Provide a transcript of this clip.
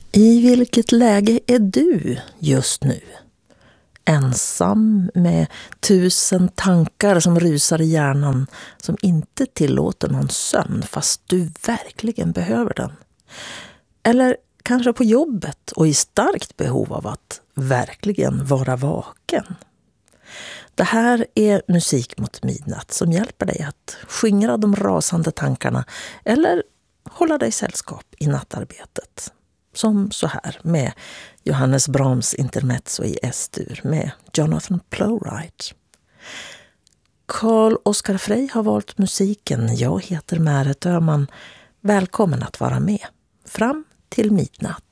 I vilket läge är du just nu? Ensam med 1000 tankar som rusar i hjärnan som inte tillåter någon sömn fast du verkligen behöver den. Eller kanske på jobbet och i starkt behov av att verkligen vara vaken. Det här är Musik mot midnatt som hjälper dig att skingra de rasande tankarna eller hålla dig sällskap i nattarbetet. Som så här med Johannes Brahms intermezzo i S-dur med Jonathan Plowright. Carl Oskar Frey har valt musiken. Jag heter Märet Öhman. Välkommen att vara med. Fram till midnatt.